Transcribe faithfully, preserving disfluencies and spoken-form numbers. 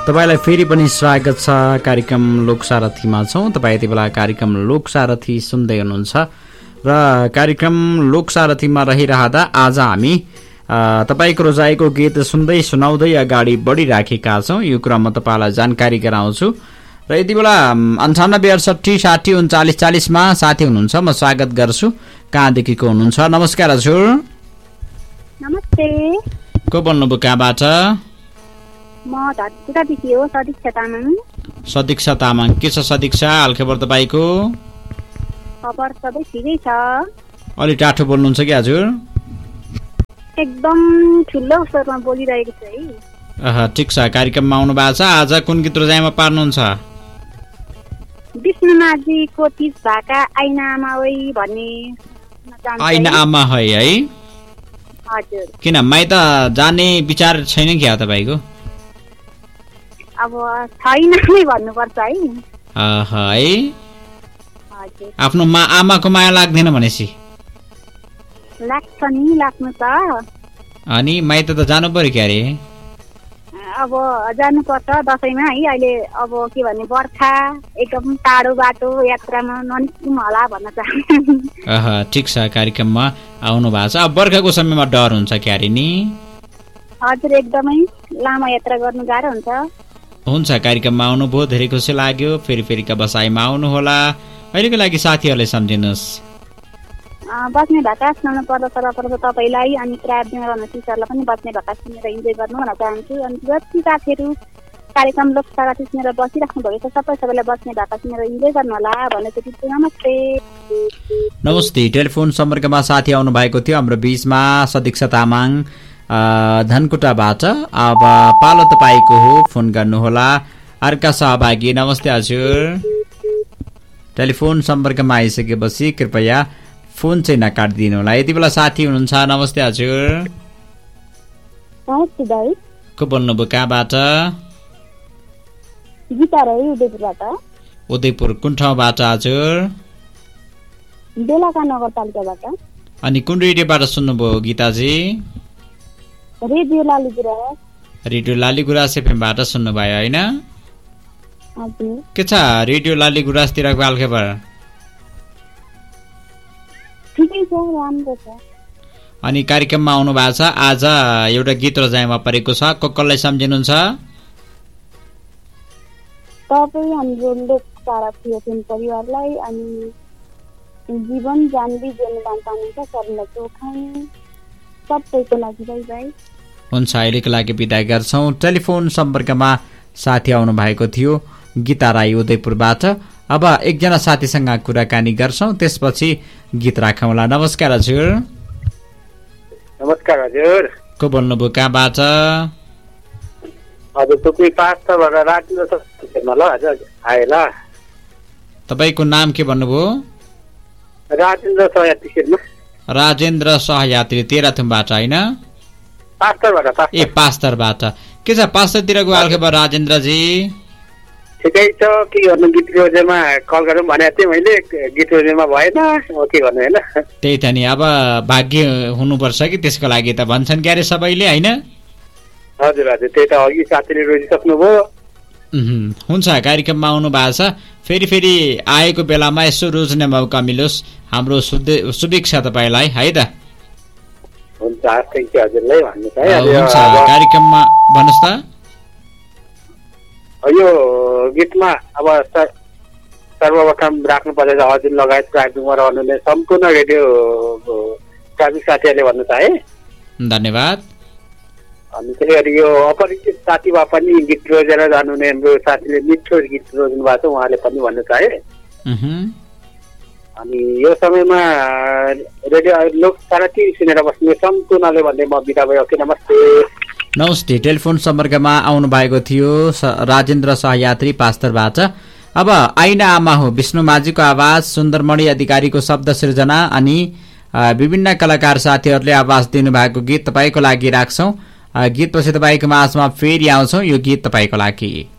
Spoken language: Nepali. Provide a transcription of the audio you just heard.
तपाईलाई फेरि पनि स्वागत छ। कार्यक्रम लोकसारथीमा छौँ। तपाईँ यति बेला कार्यक्रम लोकसारथी सुन्दै हुनुहुन्छ र कार्यक्रम लोकसारथीमा रहिरहँदा आज हामी तपाईँको रोजाइको गीत सुन्दै सुनाउँदै अगाडि बढिराखेका छौँ। यो कुरा म तपाईँलाई जानकारी गराउँछु र यति बेला अन्ठानब्बे अडसठी साठी उन्चालिस चालिसमा साथी हुनुहुन्छ, म स्वागत गर्छु। कहाँदेखिको हुनुहुन्छ? नमस्कार हजुर। नमस्ते। को बोल्नुभयो, कहाँबाट? म धनकुटादेखि हो, सदिक्षा तामाङ। सदिक्षा तामाङ, के छ सदिक्षा हालखबर तपाईँको? खबर सबै ठिकै छ। अलि टाठो बोल्नुहुन्छ कि हजुर? एकदम ठुलो स्वरमा बोलिरहेको छु है। अह ठिक छ। कार्यक्रममा आउनु भएको छ। आज कुन गीत रोजाइमा पार्नुहुन्छ? विष्णुमाझीको तीज भाका आइना आमा ओइ भन्ने। आइना आमा है है? हजुर। किन माइत जाने विचार छैन क्या तपाईँको? अब छैन नै भन्नुपर्छ है। अह है। हजुर। आफ्नो मा आमाको माया लाग्दैन भनेपछि? लाग्छ नि, लाग्नु त। अनि माइत त जानु पर्यो क्या अरे? अब जानुपर्छ दसैँमा है। अहिले अब के भन्ने बर्खा एकदम टाढो बाटो यात्रामा ननिस्कौँ होला भन्न चाहन्छु। अह ठिक छ। कार्यक्रममा आउनु भएको छ। अब बर्खाको समयमा डर हुन्छ क्या अरे नि? हजुर, एकदमै लामो यात्रा गर्नु गाह्रो हुन्छ। हुन्छ, कार्यक्रममा आउनुभयो, धेरै खुसी लाग्यो। फेरि फेरिका बसाइमा आउनु होला। अहिलेको लागि साथीहरूलाई सम्झिनुहोस्। बस्ने भाका सुनाउनु पर्दा सर्वप्रथम तपाईँलाई अनि प्रार्थना गर्न टिचरलाई पनि बस्ने भाका सुनेर इन्जोय गर्नु भन्न चाहन्छु। अनि जति साथीहरू कार्यक्रम लोकसारथी सुनेर बसिराख्नु भएको छ सबै सबैलाई बस्ने भाका सुनेर इन्जोय गर्नु होला भन्ने चाहिँ नमस्ते। नमस्ते। टेलिफोन सम्पर्कमा साथी आउनु भएको थियो हाम्रो बीचमा, सदिक्षा तामाङ धनकुटाबाट। अब पालो तपाईँको हो, फोन गर्नुहोला। अर्का सहभागी, नमस्ते हजुर। टेलिफोन सम्पर्कमा आइसकेपछि कृपया फोन चाहिँ नकाटिदिनु होला। यति बेला साथी हुनुहुन्छ। नमस्ते हजुर। नमस्ते दाइ। को बोल्नुभयो, कहाँबाट? गीता राई, उदयपुरबाट। उदयपुर कुन ठाउँबाट हजुर? बेलाका नगरपालिकाबाट। अनि कुन रेडियोबाट सुन्नुभयो गीताजी? रेडियो लालीगुराँस। रेडियो लालीगुराँस एफएमबाट सुन्नुभयो होइन? हजुर। के छ रेडियो लालीगुराँसतिरको हालखबर? ठिकै छ, राम्रो छ। अनि कार्यक्रममा आउनु भएको छ। आज एउटा गीत रोजाइमा परेको छ। को कसलाई सम्झिनुहुन्छ? तपाईँ हाम्रो लोकसारथी एफएम परिवारलाई अनि जीवन जानवी जेनबान पानीका सरला चोखान सबैको लागि बाई बाई। हुन्छ, अहिलेको लागि बिदा गर्छौँ। टेलिफोन सम्पर्कमा साथी आउनु भएको थियो गीता राई उदयपुरबाट। अब एकजना साथीसँग कुराकानी गर्छौँ, त्यसपछि गीत राखौँला। नमस्कार हजुर। नमस्कार हजुर। को बोल्नुभयो, कहाँबाट? हजुर, तपाईँ पाँचबाट राजेन्द्र ल हजुर आएला। तपाईँको नाम के भन्नुभयो? राजेन्द्र सहयात्री शेर्मा। राजेन्द्र सहयात्री तेह्रथुमबाट होइन? पाँचबाट। ए पाँचतरबाट। के छ पाँचतरतिरको हालखबर राजेन्द्रजी? ठिकै छ। के गर्नु, गीत रोजेमा कल गरौँ भनेको थिएँ मैले, गीत रोजेमा भएन। के गर्नु होइन? त्यही त नि, अब भाग्य हुनुपर्छ कि त्यसको लागि त भन्छन् क्यारे सबैले होइन? हजुर हजुर, त्यही त अघि साथीले रोजिसक्नुभयो। हुन्छ, कार्यक्रममा आउनु भएको छ। फेरि फेरि आएको बेलामा यसो रोज्ने मौका मिलोस्। हाम्रो शुभेच्छा तपाईँलाई है त। हुन्छ, हजुरलाई भन्नु छ है। हुन्छ, कार्यक्रममा भन्नुहोस् त। यो गीतमा अब सर्वप्रथम राख्नु पर्छ हजुर लगायत ट्राफिकमा रहनुहुने सम्पूर्ण रेडियो ट्राफिक साथीहरूले भन्नु चाहे धन्यवाद। अनि त्यही गरी यो अपरिचित साथीमा पनि गीत रोजेर जानुहुने हाम्रो साथीले मिठो गीत रोज्नु भएको छ, उहाँले पनि भन्नु चाहे। अनि यो समयमा रेडियो लोकसारथी सुनेर बस्ने सम्पूर्णले भन्ने म बिदा भयो। नमस्ते। नमस्ते। टेलिफोन सम्पर्कमा आउनु भएको थियो राजेन्द्र सहयात्री पाँचतरबाट। अब आइना आमा हो विष्णुमाझीको आवाज, सुन्दरमणि अधिकारीको शब्द सृजना अनि विभिन्न कलाकार साथीहरूले आवाज दिनुभएको गीत तपाईँको लागि राख्छौँ। गीतपछि तपाईँको माझमा फेरि आउँछौँ। यो गीत तपाईँको लागि।